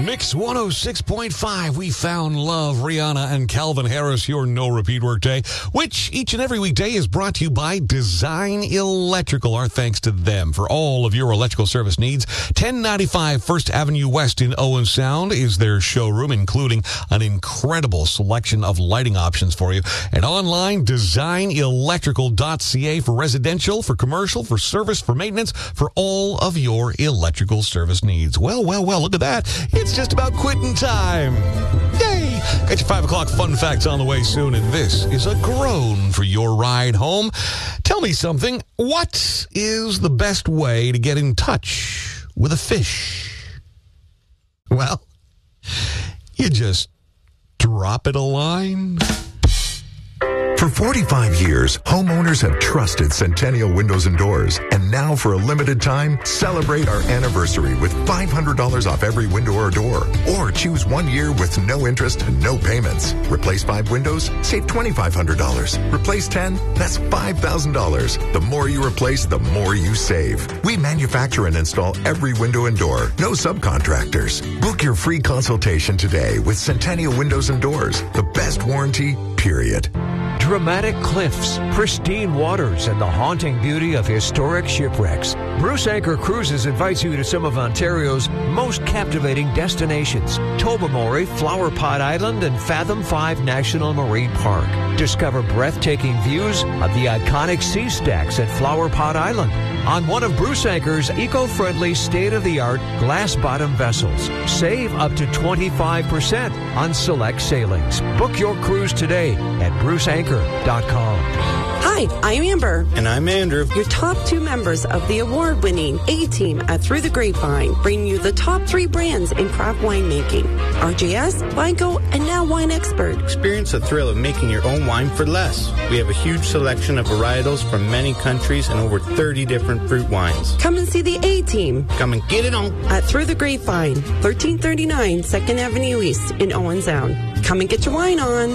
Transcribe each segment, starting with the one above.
Mix 106.5, we found love. Rihanna and Calvin Harris, your no-repeat workday, which each and every weekday is brought to you by Design Electrical. Our thanks to them for all of your electrical service needs. 1095 First Avenue West in Owen Sound is their showroom, including an incredible selection of lighting options for you. And online, designelectrical.ca for residential, for commercial, for service, for maintenance, for all of your electrical service needs. Well, look at that. It's just about quitting time. Yay! Got your 5 o'clock fun facts on the way soon, and this is a groan for your ride home. Tell me something. What is the best way to get in touch with a fish? Well, you just drop it a line. For 45 years, homeowners have trusted Centennial Windows and Doors. And now for a limited time, celebrate our anniversary with $500 off every window or door. Or choose 1 year with no interest and no payments. Replace 5 windows, save $2,500. Replace 10, that's $5,000. The more you replace, the more you save. We manufacture and install every window and door. No subcontractors. Book your free consultation today with Centennial Windows and Doors. The best warranty, period. Dramatic cliffs, pristine waters, and the haunting beauty of historic shipwrecks. Bruce Anchor Cruises invites you to some of Ontario's most captivating destinations. Tobermory, Flower Pot Island, and Fathom 5 National Marine Park. Discover breathtaking views of the iconic sea stacks at Flower Pot Island on one of Bruce Anchor's eco-friendly, state-of-the-art glass-bottom vessels. Save up to 25% on select sailings. Book your cruise today at bruceanchor.com. Hi, I'm Amber. And I'm Andrew. Your top 2 members of the award-winning A-Team at Through the Grapevine bring you the top 3 brands in craft winemaking. RJS, Vigo, and now Wine Expert. Experience the thrill of making your own wine for less. We have a huge selection of varietals from many countries and over 30 different fruit wines. Come and see the A-Team. Come and get it on. At Through the Grapevine, 1339 2nd Avenue East in Owen Sound. Come and get your wine on.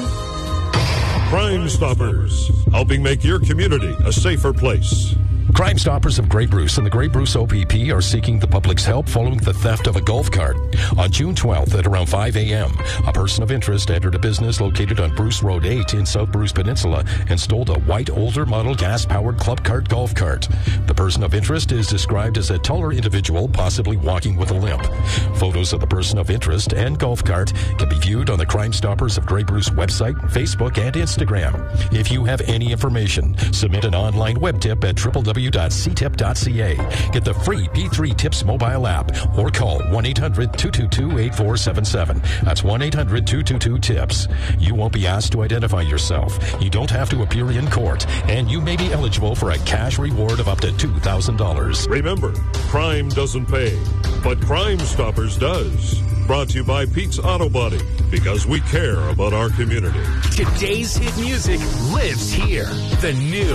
Crime Stoppers, helping make your community a safer place. Crime Stoppers of Grey Bruce and the Grey Bruce OPP are seeking the public's help following the theft of a golf cart. On June 12th at around 5 a.m., a person of interest entered a business located on Bruce Road 8 in South Bruce Peninsula and stole a white older model gas-powered club cart golf cart. The person of interest is described as a taller individual, possibly walking with a limp. Photos of the person of interest and golf cart can be viewed on the Crime Stoppers of Grey Bruce website, Facebook, and Instagram. If you have any information, submit an online web tip at www.ctip.ca. Get the free P3 Tips mobile app or call 1-800-222-8477. That's 1-800-222-TIPS. You won't be asked to identify yourself. You don't have to appear in court, and you may be eligible for a cash reward of up to $2,000. Remember, crime doesn't pay, but Crime Stoppers does. Brought to you by Pete's Auto Body, because we care about our community. Today's hit music lives here. The new